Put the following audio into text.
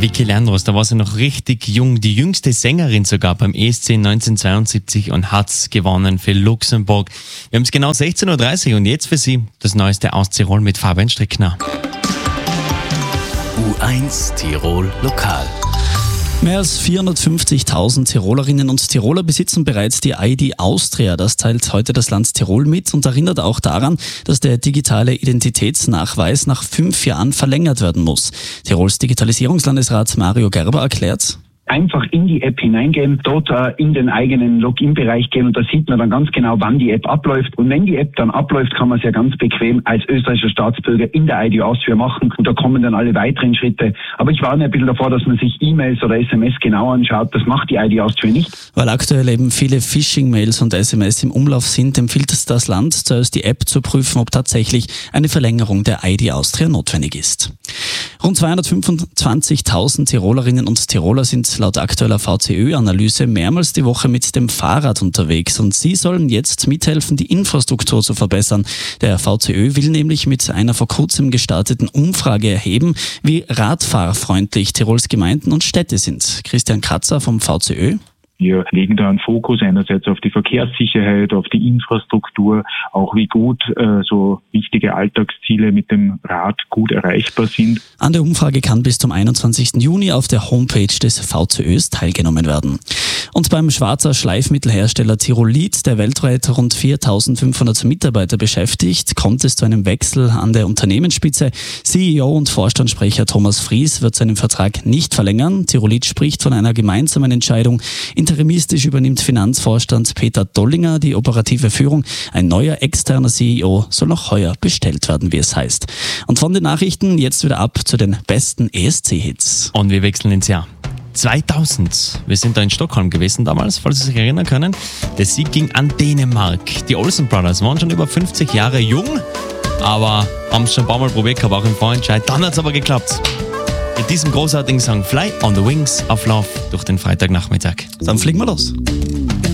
Vicky Leandros, da war sie noch richtig jung, die jüngste Sängerin sogar beim ESC 1972 und hat's gewonnen für Luxemburg. Wir haben es genau 16.30 Uhr und jetzt für Sie das Neueste aus Tirol mit Fabian Strickner. U1 Tirol Lokal. Mehr als 450.000 Tirolerinnen und Tiroler besitzen bereits die ID Austria. Das teilt heute das Land Tirol mit und erinnert auch daran, dass der digitale Identitätsnachweis nach 5 Jahren verlängert werden muss. Tirols Digitalisierungslandesrat Mario Gerber erklärt: Einfach in die App hineingehen, dort in den eigenen Login-Bereich gehen und da sieht man dann ganz genau, wann die App abläuft. Und wenn die App dann abläuft, kann man es ja ganz bequem als österreichischer Staatsbürger in der ID Austria machen und da kommen dann alle weiteren Schritte. Aber ich warne ein bisschen davor, dass man sich E-Mails oder SMS genau anschaut. Das macht die ID Austria nicht. Weil aktuell eben viele Phishing-Mails und SMS im Umlauf sind, empfiehlt es das Land, zuerst die App zu prüfen, ob tatsächlich eine Verlängerung der ID Austria notwendig ist. Rund 225.000 Tirolerinnen und Tiroler sind laut aktueller VCÖ-Analyse mehrmals die Woche mit dem Fahrrad unterwegs und sie sollen jetzt mithelfen, die Infrastruktur zu verbessern. Der VCÖ will nämlich mit einer vor kurzem gestarteten Umfrage erheben, wie radfahrfreundlich Tirols Gemeinden und Städte sind. Christian Kratzer vom VCÖ. Wir legen da einen Fokus einerseits auf die Verkehrssicherheit, auf die Infrastruktur, auch wie gut so wichtige Alltagsziele mit dem Rad gut erreichbar sind. An der Umfrage kann bis zum 21. Juni auf der Homepage des VCÖs teilgenommen werden. Und beim Schwarzer Schleifmittelhersteller Tirolid, der weltweit rund 4.500 Mitarbeiter beschäftigt, kommt es zu einem Wechsel an der Unternehmensspitze. CEO und Vorstandssprecher Thomas Fries wird seinen Vertrag nicht verlängern. Tirolid spricht von einer gemeinsamen Entscheidung. Interimistisch übernimmt Finanzvorstand Peter Dollinger die operative Führung. Ein neuer externer CEO soll noch heuer bestellt werden, wie es heißt. Und von den Nachrichten jetzt wieder ab zu den besten ESC-Hits. Und wir wechseln ins Jahr 2000. Wir sind da in Stockholm gewesen damals, falls Sie sich erinnern können. Der Sieg ging an Dänemark. Die Olsen Brothers waren schon über 50 Jahre jung, aber haben es schon ein paar Mal probiert gehabt, auch im Vorentscheid. Dann hat es aber geklappt. Mit diesem großartigen Song Fly on the Wings of Love durch den Freitagnachmittag. Dann fliegen wir los.